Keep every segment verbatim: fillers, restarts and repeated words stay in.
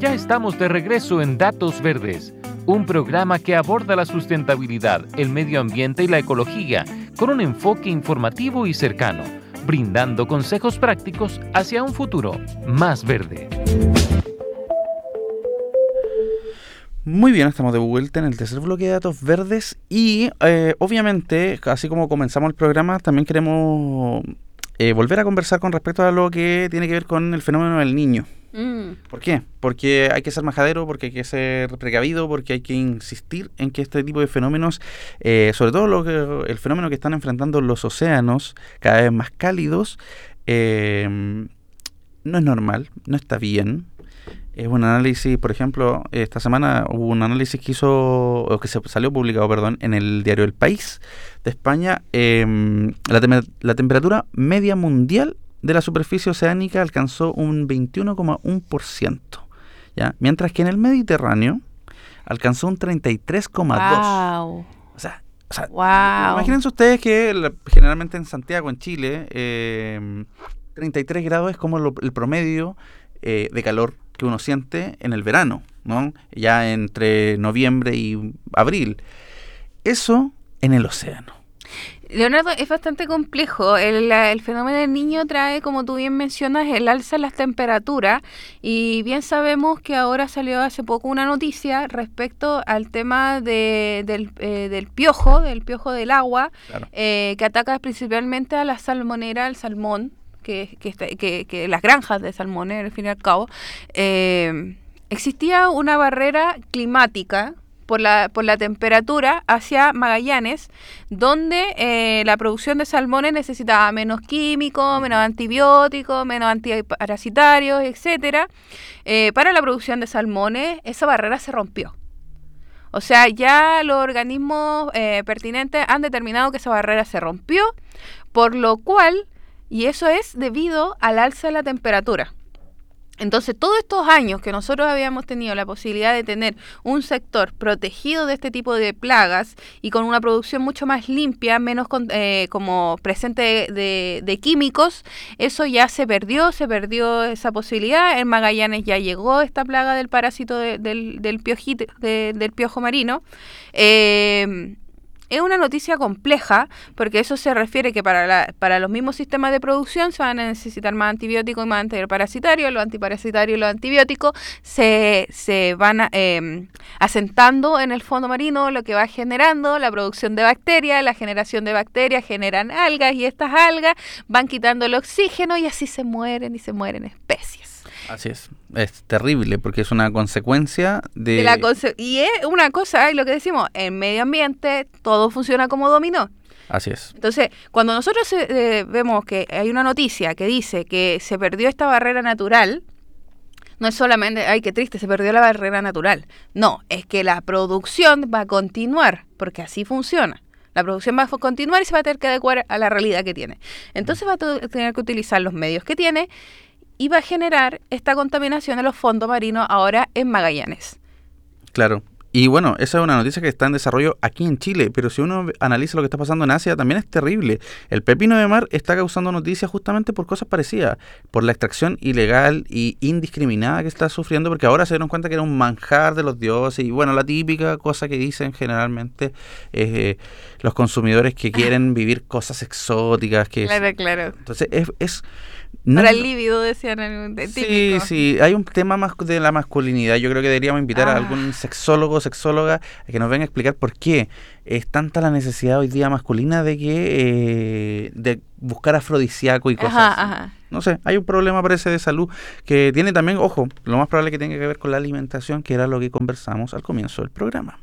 Ya estamos de regreso en Datos Verdes, un programa que aborda la sustentabilidad, el medio ambiente y la ecología con un enfoque informativo y cercano, brindando consejos prácticos hacia un futuro más verde. Muy bien, estamos de vuelta en el tercer bloque de Datos Verdes y eh, obviamente, así como comenzamos el programa, también queremos eh, volver a conversar con respecto a lo que tiene que ver con el fenómeno del niño. Mm. ¿Por qué? Porque hay que ser majadero, porque hay que ser precavido, porque hay que insistir en que este tipo de fenómenos, eh, sobre todo lo que, el fenómeno que están enfrentando los océanos cada vez más cálidos, eh, no es normal, no está bien. Es un análisis, por ejemplo, esta semana hubo un análisis que hizo, o que se salió publicado, perdón, en el diario El País de España. Eh, la, tem- la temperatura media mundial de la superficie oceánica alcanzó un veintiuno coma uno por ciento, ¿ya? Mientras que en el Mediterráneo alcanzó un treinta y tres coma dos por ciento. Wow. O sea, o sea wow. Imagínense ustedes que la, generalmente en Santiago, en Chile, eh, treinta y tres grados es como lo, el promedio eh, de calor que uno siente en el verano, ¿no? Ya entre noviembre y abril. Eso en el océano. Leonardo, es bastante complejo. El, el fenómeno del niño trae, como tú bien mencionas, el alza en las temperaturas, y bien sabemos que ahora salió hace poco una noticia respecto al tema de, del, eh, del piojo, del piojo del agua, claro. eh, que ataca principalmente a la salmonera, al salmón, que, que, que, que las granjas de salmones, al fin y al cabo. Eh, existía una barrera climática por la por la temperatura hacia Magallanes, donde eh, la producción de salmones necesitaba menos químicos, menos antibióticos, menos antiparasitarios, etcétera. Eh, para la producción de salmones, esa barrera se rompió. O sea, ya los organismos eh, pertinentes han determinado que esa barrera se rompió, por lo cual, y eso es debido al alza de la temperatura. Entonces, todos estos años que nosotros habíamos tenido la posibilidad de tener un sector protegido de este tipo de plagas y con una producción mucho más limpia, menos con, eh, como presente de, de, de químicos, eso ya se perdió, se perdió esa posibilidad. En Magallanes ya llegó esta plaga del parásito de, del, del, piojito, de, del piojo marino. Eh, Es una noticia compleja, porque eso se refiere que para la, para los mismos sistemas de producción se van a necesitar más antibióticos y más antiparasitarios. Los antiparasitarios y los antibióticos se, se van a, eh, asentando en el fondo marino, lo que va generando la producción de bacterias. La generación de bacterias generan algas, y estas algas van quitando el oxígeno, y así se mueren y se mueren especies. Así es, es terrible porque es una consecuencia de... de la conse- y es una cosa, es lo que decimos, en medio ambiente todo funciona como dominó. Así es. Entonces, cuando nosotros eh, vemos que hay una noticia que dice que se perdió esta barrera natural, no es solamente, ay, qué triste, se perdió la barrera natural. No, es que la producción va a continuar, porque así funciona. La producción va a continuar y se va a tener que adecuar a la realidad que tiene. Entonces va a t- tener que utilizar los medios que tiene, y va a generar esta contaminación de los fondos marinos ahora en Magallanes. Claro. Y bueno, esa es una noticia que está en desarrollo aquí en Chile, pero si uno analiza lo que está pasando en Asia, también es terrible. El pepino de mar está causando noticias justamente por cosas parecidas, por la extracción ilegal y indiscriminada que está sufriendo, porque ahora se dieron cuenta que era un manjar de los dioses, y bueno, la típica cosa que dicen generalmente eh, los consumidores que quieren vivir cosas exóticas. Que claro, es, claro. Entonces es... es No, Para el líbido, decían el típico. Sí, sí, hay un tema más de la masculinidad. Yo creo que deberíamos invitar ah. a algún sexólogo o sexóloga a que nos venga a explicar por qué es tanta la necesidad hoy día masculina de que eh, de buscar afrodisíaco y cosas ajá, así. Ajá. No sé, hay un problema parece de salud que tiene también, ojo, lo más probable que tenga que ver con la alimentación, que era lo que conversamos al comienzo del programa.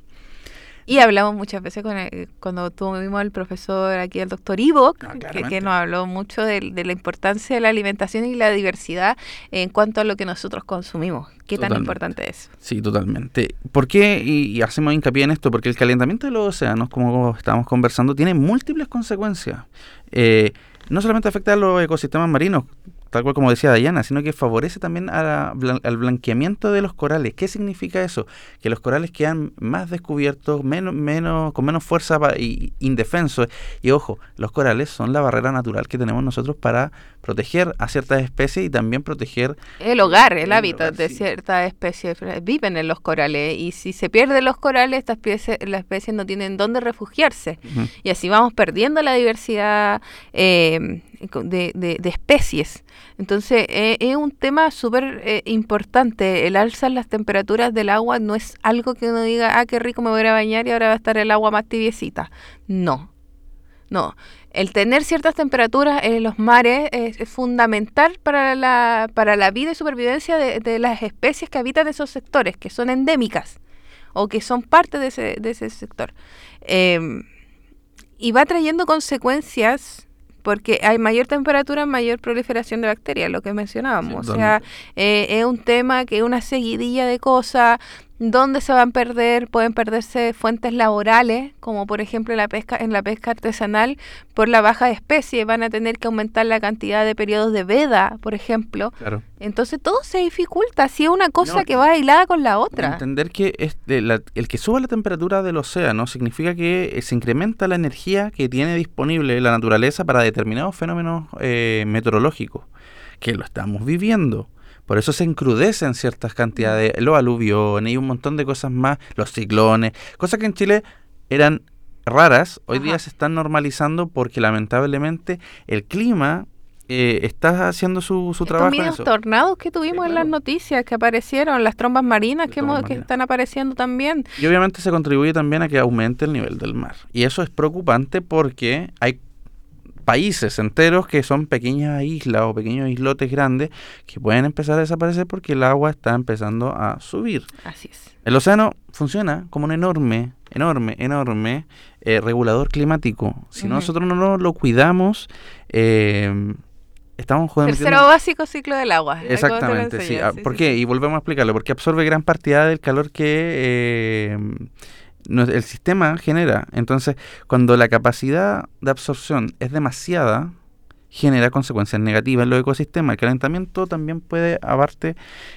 Y hablamos muchas veces con el, cuando tuvimos al profesor aquí, el doctor Ivo, ah, que, que nos habló mucho de, de la importancia de la alimentación y la diversidad en cuanto a lo que nosotros consumimos. ¿Qué Totalmente. tan importante es? Sí, totalmente. ¿Por qué? Y, y hacemos hincapié en esto, porque el calentamiento de los océanos, como estábamos conversando, tiene múltiples consecuencias. Eh, no solamente afecta a los ecosistemas marinos, tal cual como decía Dayana, sino que favorece también a la, al blanqueamiento de los corales. ¿Qué significa eso? Que los corales quedan más descubiertos, menos, menos, con menos fuerza y indefensos. Y ojo, los corales son la barrera natural que tenemos nosotros para proteger a ciertas especies y también proteger el hogar, el, el hábitat hogar, de sí. ciertas especies. Viven en los corales y si se pierden los corales, estas especies, las especies no tienen dónde refugiarse. Uh-huh. Y así vamos perdiendo la diversidad eh, de, de, de especies. Entonces, eh, es un tema súper eh, importante. El alza en las temperaturas del agua no es algo que uno diga, ah, qué rico, me voy a ir a bañar y ahora va a estar el agua más tibiecita. No, no. El tener ciertas temperaturas en los mares es, es fundamental para la, para la vida y supervivencia de, de las especies que habitan esos sectores, que son endémicas o que son parte de ese, de ese sector. Eh, y va trayendo consecuencias porque hay mayor temperatura, mayor proliferación de bacterias, lo que mencionábamos. Sí, o sea, eh, es un tema que es una seguidilla de cosas. ¿Dónde se van a perder? Pueden perderse fuentes laborales, como por ejemplo la pesca, en la pesca artesanal, por la baja de especies. Van a tener que aumentar la cantidad de periodos de veda, por ejemplo. Claro. Entonces todo se dificulta. Si es una cosa No, que va aislada con la otra. Entender que este, la, el que suba la temperatura del océano significa que se incrementa la energía que tiene disponible la naturaleza para determinados fenómenos eh, meteorológicos, que lo estamos viviendo. Por eso se encrudecen ciertas cantidades, los aluviones y un montón de cosas más, los ciclones, cosas que en Chile eran raras, hoy Ajá. día se están normalizando porque lamentablemente el clima eh, está haciendo su, su trabajo. Estos mismos tornados que tuvimos sí, claro. en las noticias que aparecieron, las trombas marinas que, hemos, que están apareciendo también. Y obviamente se contribuye también a que aumente el nivel del mar. Y eso es preocupante porque hay países enteros que son pequeñas islas o pequeños islotes grandes que pueden empezar a desaparecer porque el agua está empezando a subir. Así es. El océano funciona como un enorme, enorme, enorme eh, regulador climático. Si uh-huh. nosotros no lo cuidamos, eh, estamos jugando. Tercero metiendo... básico, ciclo del agua. Exactamente, sí. sí. ¿Por sí, qué? Sí. Y volvemos a explicarlo. Porque absorbe gran cantidad del calor que eh, el sistema genera. Entonces, cuando la capacidad de absorción es demasiada, genera consecuencias negativas en los ecosistemas. El calentamiento también puede, aparte,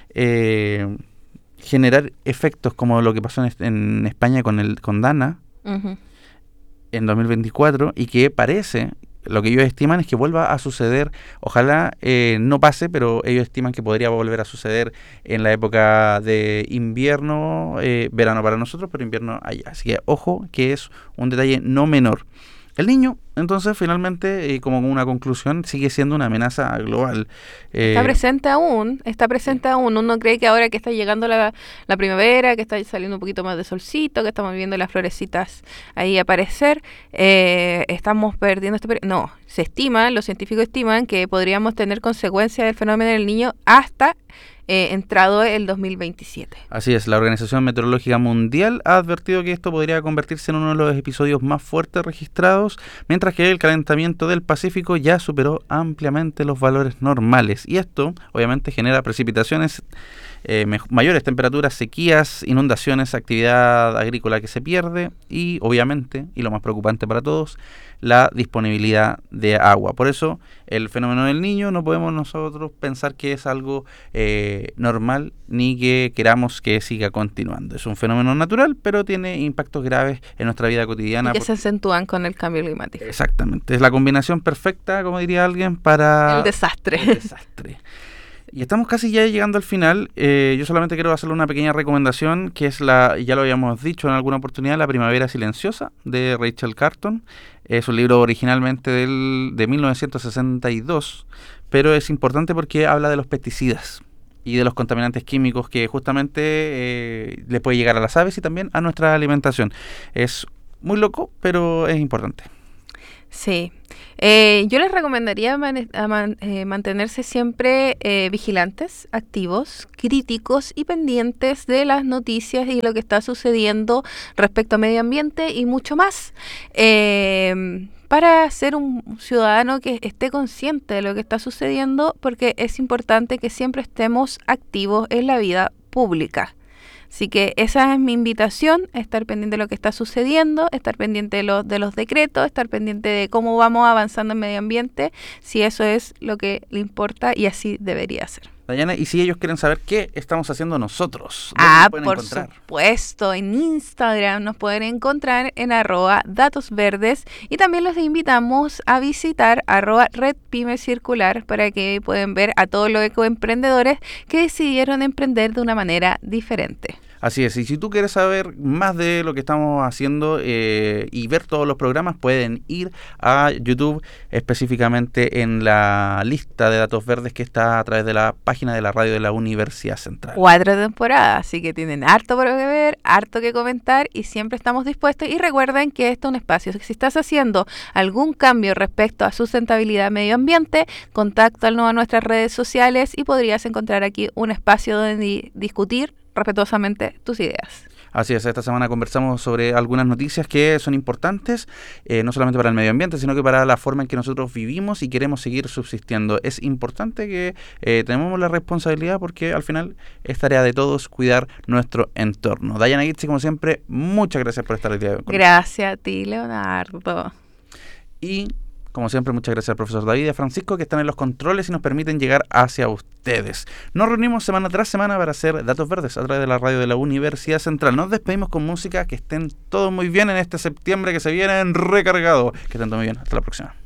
eh, generar efectos como lo que pasó en, en España con el con Dana uh-huh. en dos mil veinticuatro, y que parece, lo que ellos estiman es que vuelva a suceder, ojalá eh, no pase, pero ellos estiman que podría volver a suceder en la época de invierno, eh, verano para nosotros, pero invierno allá. Así que ojo, que es un detalle no menor. El niño, entonces, finalmente, eh, como una conclusión, sigue siendo una amenaza global. Eh, está presente aún, está presente aún. Uno cree que ahora que está llegando la, la primavera, que está saliendo un poquito más de solcito, que estamos viendo las florecitas ahí aparecer, eh, estamos perdiendo este periodo. No, se estima, los científicos estiman que podríamos tener consecuencias del fenómeno del niño hasta Eh, entrado el dos mil veintisiete. Así es, la Organización Meteorológica Mundial ha advertido que esto podría convertirse en uno de los episodios más fuertes registrados, mientras que el calentamiento del Pacífico ya superó ampliamente los valores normales. Y esto, obviamente, genera precipitaciones, eh, me- mayores temperaturas, sequías, inundaciones, actividad agrícola que se pierde y, obviamente, y lo más preocupante para todos, la disponibilidad de agua. Por eso, el fenómeno del Niño no podemos nosotros pensar que es algo eh, normal ni que queramos que siga continuando. Es un fenómeno natural, pero tiene impactos graves en nuestra vida cotidiana. Y que por... se acentúan con el cambio climático. Exactamente. Es la combinación perfecta, como diría alguien, para... El desastre. El desastre. Y estamos casi ya llegando al final. Eh, yo solamente quiero hacerle una pequeña recomendación, que es la, ya lo habíamos dicho en alguna oportunidad, La Primavera Silenciosa, de Rachel Carton. Es un libro originalmente del, de mil novecientos sesenta y dos, pero es importante porque habla de los pesticidas y de los contaminantes químicos que justamente eh, le puede llegar a las aves y también a nuestra alimentación. Es muy loco, pero es importante. Sí, eh, yo les recomendaría man- a man- eh, mantenerse siempre eh, vigilantes, activos, críticos y pendientes de las noticias y lo que está sucediendo respecto a medio ambiente y mucho más, eh, para ser un ciudadano que esté consciente de lo que está sucediendo, porque es importante que siempre estemos activos en la vida pública. Así que esa es mi invitación, estar pendiente de lo que está sucediendo, estar pendiente de, lo, de los decretos, estar pendiente de cómo vamos avanzando en medio ambiente, si eso es lo que le importa, y así debería ser. Dayana, y si ellos quieren saber qué estamos haciendo nosotros, ¿dónde Ah, nos pueden por encontrar? supuesto, en Instagram nos pueden encontrar en arroba datos verdes y también los invitamos a visitar arroba red pyme circular para que puedan ver a todos los ecoemprendedores que decidieron emprender de una manera diferente. Así es, y si tú quieres saber más de lo que estamos haciendo eh, y ver todos los programas, pueden ir a YouTube, específicamente en la lista de datos verdes que está a través de la página de la radio de la Universidad Central. Cuatro temporadas, así que tienen harto por ver, harto que comentar y siempre estamos dispuestos. Y recuerden que esto es un espacio. Si estás haciendo algún cambio respecto a sustentabilidad medio ambiente, contáctanos a nuestras redes sociales y podrías encontrar aquí un espacio donde discutir respetuosamente tus ideas. Así es, esta semana conversamos sobre algunas noticias que son importantes, eh, no solamente para el medio ambiente, sino que para la forma en que nosotros vivimos y queremos seguir subsistiendo. Es importante que eh, tenemos la responsabilidad porque al final es tarea de todos cuidar nuestro entorno. Dayana Gitzi, como siempre, muchas gracias por estar el día de hoy. Gracias a ti, Leonardo. Y como siempre, muchas gracias al profesor David y a Francisco que están en los controles y nos permiten llegar hacia ustedes. Nos reunimos semana tras semana para hacer Datos Verdes a través de la radio de la Universidad Central. Nos despedimos con música. Que estén todos muy bien en este septiembre que se viene recargado. Que estén todos muy bien. Hasta la próxima.